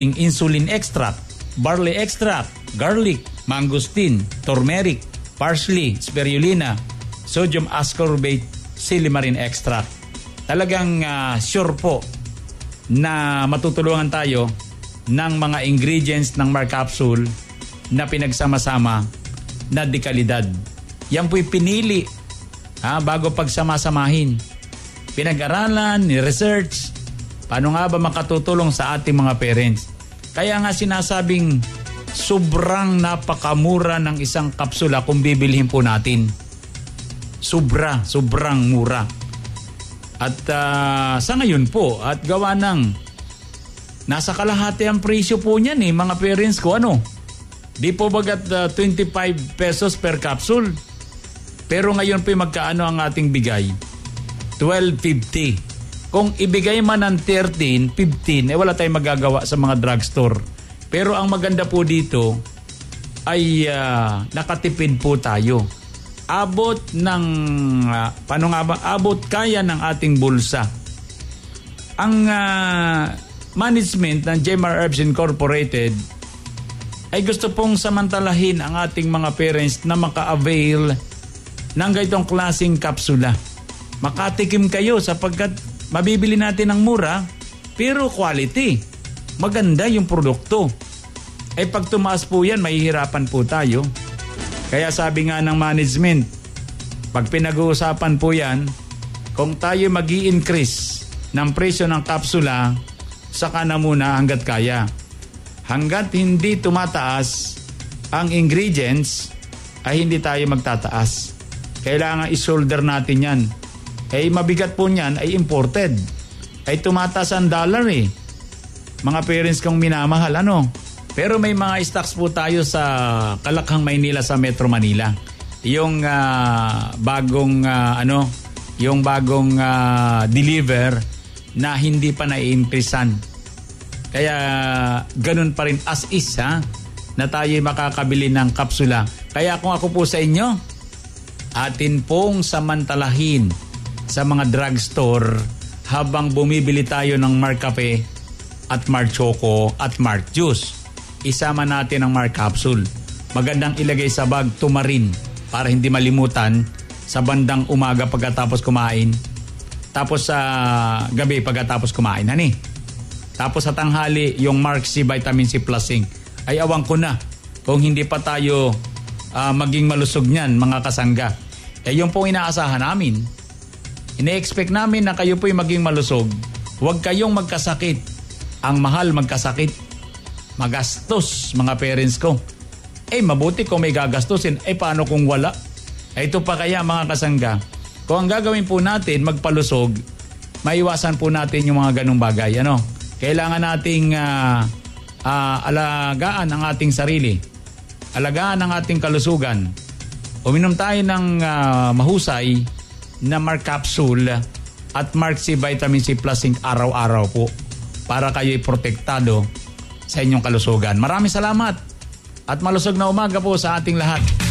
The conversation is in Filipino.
insulin extract, barley extract, garlic, mangosteen, turmeric, parsley, spirulina, sodium ascorbate, silymarin extract. Talagang sure po na matutulungan tayo ng mga ingredients ng Mark Capsule na pinagsama-sama na dekalidad. Yan po'y pinili bago pagsamasamahin. Pinag-aralan, ni-research, paano nga ba makatutulong sa ating mga parents. Kaya nga sinasabing sobrang napakamura ng isang kapsula kung bibilhin po natin. Sobrang mura. At sa ngayon po, at gawa ng nasa kalahati ang presyo po niyan mga parents ko, Di po bagat 25 pesos per capsule. Pero ngayon po magkaano ang ating bigay? 12.50. Kung ibigay man ng 13, 15, wala tayong magagawa sa mga drugstore. Pero ang maganda po dito ay nakatipid po tayo. Abot ng, abot kaya ng ating bulsa. Ang management ng Jemar Herbs Incorporated ay gusto pong samantalahin ang ating mga parents na maka-avail ng ganitong klaseng kapsula. Makatikim kayo sapagkat mabibili natin ng mura pero quality. Maganda yung produkto. Pag tumaas po yan, mahihirapan po tayo. Kaya sabi nga ng management, pag pinag-uusapan po yan, kung tayo mag-i-increase ng presyo ng kapsula, saka na muna hanggat kaya. Hanggat hindi tumataas ang ingredients, ay hindi tayo magtataas. Kailangan i-shoulder natin yan. Mabigat po niyan ay imported. Tumataas ang dollar Mga parents kong minamahal, Pero may mga stocks po tayo sa Kalakhang, Maynila, sa Metro Manila. Yung bagong deliver na hindi pa na-increasean. Kaya ganun pa rin as is na tayo makakabili ng kapsula. Kaya kung ako po sa inyo, atin pong samantalahin sa mga drugstore habang bumibili tayo ng Mark Cafe at Mark Choco at Mark Juice. Isama natin ang Mark Capsule. Magandang ilagay sa bag, tumarin para hindi malimutan sa bandang umaga pagkatapos kumain. Tapos sa gabi pagkatapos kumain. Tapos sa tanghali, yung Mark C Vitamin C Plus Zinc. Ay awang ko na kung hindi pa tayo maging malusog niyan, mga kasangga. Yung pong inaasahan namin. Ine-expect namin na kayo po'y maging malusog. Huwag kayong magkasakit. Ang mahal magkasakit. Magastos, mga parents ko. Mabuti kung may gagastusin. Paano kung wala? Ito pa kaya, mga kasangga. Kung ang gagawin po natin, magpalusog, maiwasan po natin yung mga ganung bagay. Kailangan nating alagaan ang ating sarili. Alagaan ang ating kalusugan. Uminom tayo ng mahusay na Mark Capsule at Mark C Vitamin C Plus Zinc araw-araw po para kayo'y protektado sa inyong kalusugan. Maraming salamat at malusog na umaga po sa ating lahat.